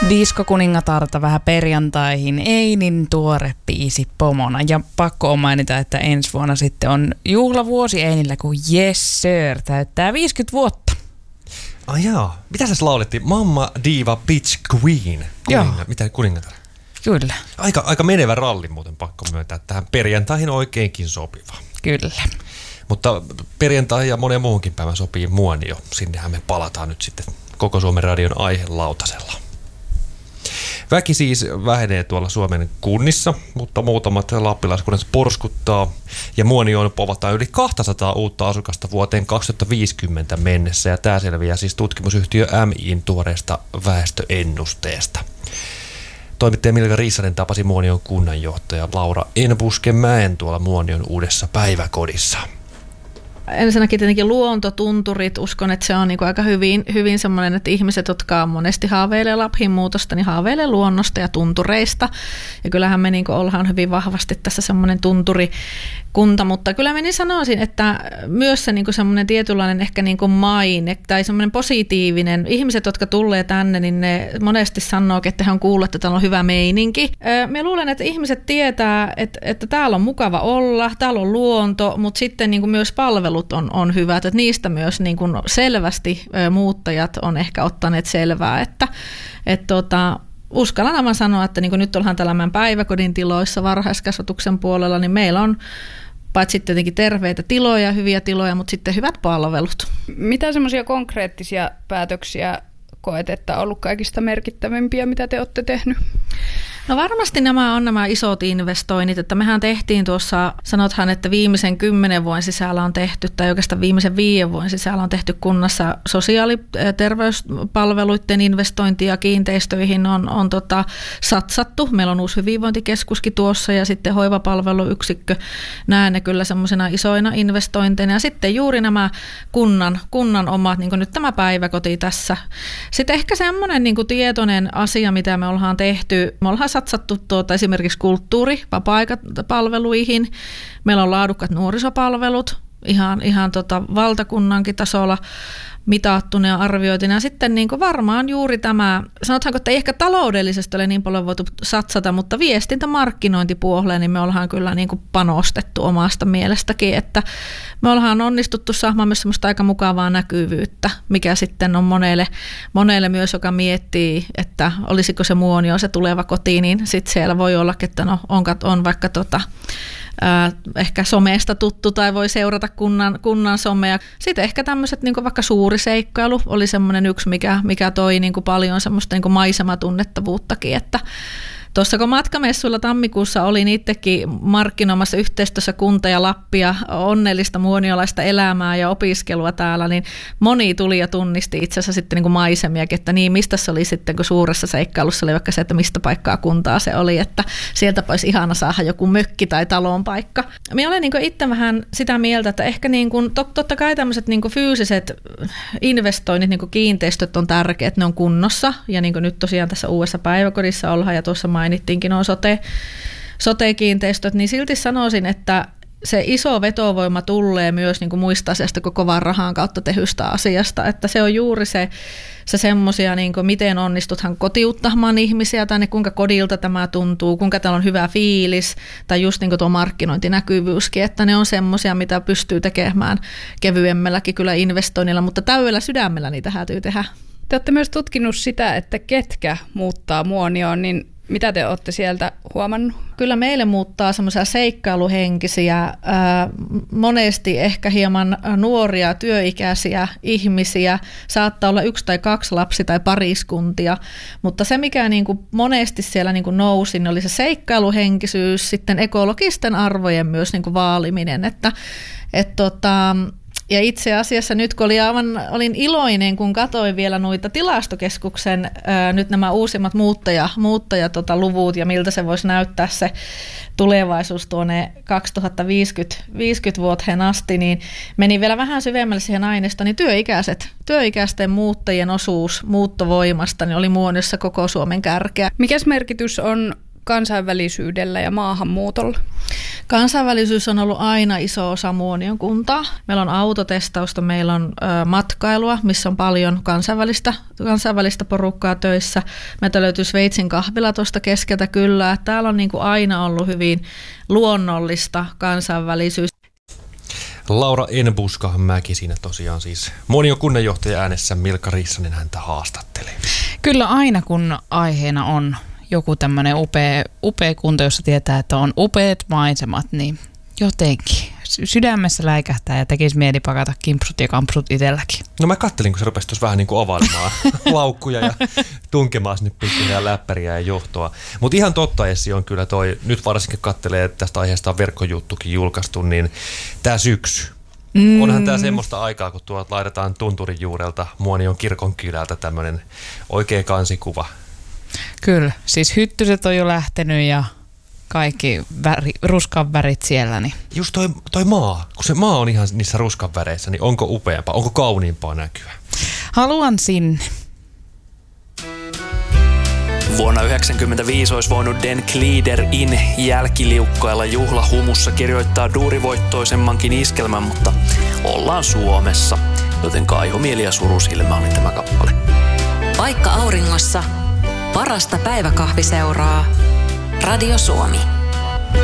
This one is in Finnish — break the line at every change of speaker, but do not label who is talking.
Diskokuningatarta vähän perjantaihin, ei niin tuore biisi pomona. Ja pakko on mainita, että ensi vuonna sitten on juhlavuosi Einillä, kun Yes Sir täyttää 50 vuotta.
Jaa, mitä sä laulettiin? Mamma Diva Bitch Queen. Mitä kuningatar?
Kyllä.
Aika menevä ralli muuten, pakko myöntää. Tähän perjantaihin oikeinkin sopiva.
Kyllä.
Mutta perjantai ja monen muunkin päivän sopii Muonio. Sinnehän me palataan nyt sitten koko Suomen radion aihelautasella. Väki siis vähenee tuolla Suomen kunnissa, mutta muutamat lappilaiskunnat porskuttaa ja Muonioon povataan yli 200 uutta asukasta vuoteen 2050 mennessä ja tämä selviää siis tutkimusyhtiö MI:n tuoreesta väestöennusteesta. Toimittaja Milka Riissanen tapasi Muonion kunnanjohtaja Laura Enbuskemäen tuolla Muonion uudessa päiväkodissa.
Ensinnäkin tietenkin luontotunturit, uskon, että se on niin kuin aika hyvin semmoinen, että ihmiset, jotka monesti haaveilee Lapin muutosta, niin haaveilee luonnosta ja tuntureista. Ja kyllähän me niin kuin ollaan hyvin vahvasti tässä semmoinen tunturikunta, mutta kyllä mä niin sanoisin, että myös se niin kuin semmoinen tietynlainen ehkä niin kuin maine tai semmoinen positiivinen. Ihmiset, jotka tulee tänne, niin ne monesti sanoo, että he on kuullut, että täällä on hyvä meininki. Mä luulen, että ihmiset tietää, että täällä on mukava olla, täällä on luonto, mutta sitten niin kuin myös palvelut on hyvät, että niistä myös niin kuin selvästi muuttajat on ehkä ottaneet selvää, että uskallan aivan sanoa, että niin kuin nyt ollaan täällä meidän päiväkodin tiloissa varhaiskasvatuksen puolella, niin meillä on paitsi tietenkin terveitä tiloja, hyviä tiloja, mutta sitten hyvät palvelut.
Mitä semmoisia konkreettisia päätöksiä koet, että on ollut kaikista merkittävimpiä, mitä te olette tehnyt?
No varmasti nämä on nämä isot investoinnit, että mehän tehtiin tuossa, sanothan, että viimeisen 10 vuoden sisällä on tehty, tai oikeastaan viimeisen 5 vuoden sisällä on tehty kunnassa sosiaali- ja terveyspalveluiden investointia kiinteistöihin on satsattu. Meillä on uusi hyvinvointikeskuskin tuossa ja sitten hoivapalveluyksikkö. Näen ne kyllä semmoisena isoina investointeina. Ja sitten juuri nämä kunnan omat, niin kuin nyt tämä päiväkoti tässä. Sitten ehkä semmoinen niin kuin tietoinen asia, mitä me ollaan tehty. Me ollaan satsattu esimerkiksi kulttuuri- vapaa-aikapalveluihin. Meillä on laadukkaat nuorisopalvelut ihan valtakunnankin tasolla mitattuna ja arvioitina. Ja sitten niin kuin varmaan juuri tämä, sanotaanko, että ei ehkä taloudellisesti ole niin paljon voitu satsata, mutta viestintämarkkinointipuoleen niin me ollaan kyllä niin kuin panostettu omasta mielestäkin, että me ollaan onnistuttu saamaan myös semmoista aika mukavaa näkyvyyttä, mikä sitten on monelle myös, joka miettii, että olisiko se Muonio se tuleva koti, niin sitten siellä voi olla, että no, on vaikka ehkä somesta tuttu tai voi seurata kunnan somea. Sitten ehkä tämmöiset niin vaikka suuri seikkailu oli semmoinen yksi, mikä toi niin paljon semmoista niin maisematunnettavuuttakin, että tuossa kun matkamessuilla tammikuussa olin itsekin markkinoimassa yhteistyössä kunta ja Lappia onnellista muoniolaista elämää ja opiskelua täällä, niin moni tuli ja tunnisti itse asiassa sitten niin kuin maisemiakin, että niin mistä se oli sitten, kun suuressa seikkailussa oli vaikka se, että mistä paikkaa kuntaa se oli, että sieltä olisi ihana saada joku mökki tai talon paikka. Minä olen niin kuin itse vähän sitä mieltä, että ehkä niin kuin, totta kai tämmöiset niin kuin fyysiset investoinnit, niin kuin kiinteistöt on tärkeät, ne on kunnossa ja niin kuin nyt tosiaan tässä uudessa päiväkodissa ollaan ja tuossa mainittiinkin nuo sote-kiinteistöt, niin silti sanoisin, että se iso vetovoima tulee myös niin kuin muista asioista kuin kovan rahan kautta tehystä asiasta, että se on juuri se semmoisia, niin kuin miten onnistuthan kotiuttamaan ihmisiä tai kuinka kodilta tämä tuntuu, kuinka täällä on hyvä fiilis tai just niin kuin tuo markkinointinäkyvyyskin, että ne on semmoisia, mitä pystyy tekemään kevyemmälläkin kyllä investoinnilla, mutta täydellä sydämellä niitä täytyy tehdä.
Te olette myös tutkinut sitä, että ketkä muuttaa Muonioon, niin mitä te olette sieltä huomannut?
Kyllä meille muuttaa semmoisia seikkailuhenkisiä, monesti ehkä hieman nuoria työikäisiä ihmisiä. Saattaa olla 1 tai 2 lapsi- tai pariskuntia, mutta se mikä niin kuin monesti siellä niin kuin nousi, niin oli se seikkailuhenkisyys, sitten ekologisten arvojen myös niin kuin vaaliminen, ja itse asiassa nyt kun olin iloinen, kun katsoin vielä noita tilastokeskuksen nyt nämä uusimmat muuttajat luvut ja miltä se voisi näyttää se tulevaisuus tuonne 2050 vuoteen asti, niin meni vielä vähän syvemmälle siihen aineistoon, niin työikäisten muuttajien osuus muuttovoimasta niin oli Muoniossa koko Suomen kärkeä.
Mikäs merkitys on kansainvälisyydellä ja maahanmuutolla?
Kansainvälisyys on ollut aina iso osa Muonion kuntaa. Meillä on autotestausta, meillä on matkailua, missä on paljon kansainvälistä porukkaa töissä. Meiltä löytyy Sveitsin kahvila tuosta keskeltä kyllä. Täällä on niin kuin aina ollut hyvin luonnollista kansainvälisyys.
Laura Enbuska-Mäki siinä tosiaan siis Muonion kunnanjohtaja äänessä, Milka Rissanen häntä haastattelee.
Kyllä aina kun aiheena on joku tämmöinen upea kunta, jossa tietää, että on upeat maisemat, niin jotenkin sydämessä läikähtää ja tekisi mieli pakata kimpsut ja kampsut itselläkin.
No mä kattelin, kun se rupesi tuossa vähän niin kuin availemaan laukkuja ja tunkemaan sinne pikkuhiljaa läppäriä ja johtoa. Mutta ihan totta, Essi, on kyllä toi, nyt varsinkin kattelee, että tästä aiheesta on verkkojuttukin julkaistu, niin tää syksy. Onhan tää semmoista aikaa, kun tuolta laitetaan tunturin juurelta Muonion kirkonkylältä tämmönen oikea kansikuva.
Kyllä, siis hyttyset on jo lähtenyt ja kaikki ruskan värit siellä. Niin.
Just toi maa, kun se maa on ihan niissä ruskan väreissä, niin onko upeampaa, onko kauniimpaa näkyä?
Haluan sinne.
Vuonna 1995 olisi voinut Den Glider in jälkiliukkailla juhlahumussa kirjoittaa duurivoittoisemmankin iskelmän, mutta ollaan Suomessa, joten kaihomieli ja surusilmä oli tämä kappale.
Vaikka auringossa, parasta päiväkahviseuraa. Radio Suomi.